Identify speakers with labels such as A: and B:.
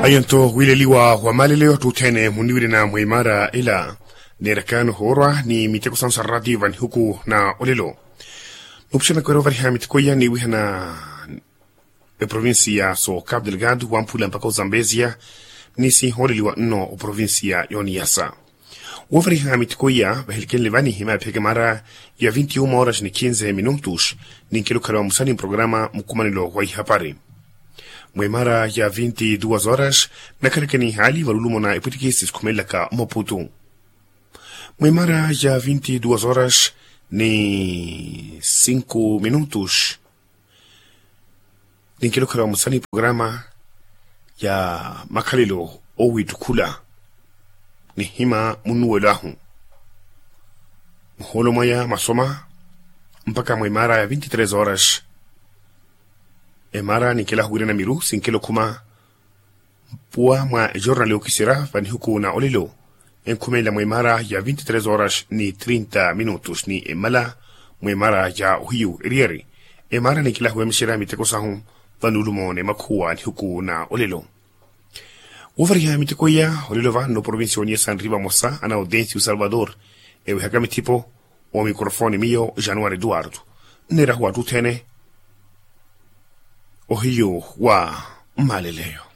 A: Ayanto wileliwa wa maleleo tutene muniwile na muimara ila nerekano horwa ni miteko sansa radio van huku na olelo. Upshana kwa rovari hamitikoya ni wihana provinsia so Cabo Delgado wampula mpaka Zambezia nisi holeliwa no provinsia Yoniasa. Wavari hamitikoya bahilken levani hima peke mara ya 21 horas ni 15 minutos ni kilo kalawa musani programa mkumanilo wa ihapari. Mwemara ya 22 horas na karekani hali walulumo na iputikisis kumelaka Maputo. Mwemara ya 22 horas ni 5 minutos ni kilo kalawa musani programa ya makalilo owi tukula ni hima munuwelahu. Mholo maya masoma mpaka mwemara ya 23 horas emara ni kila huwina na miru sin kilo kuma pua mwa jornaleo kisira van huku na olilo en kumela mwemara ya 23 horas ni 30 minutos ni emala mwemara ya uhiu erieri emara ni kila huwe mshira miteko sahun van ulumo ne makuwa ni huku na olilo uvari ya miteko ya olilo va no provincio ni San Riba Mosa ana audensi Salvador ewe hakami tipo o mikrofoni mio Januari Eduardo nera huwa tutene Ohiyo wa maleleo.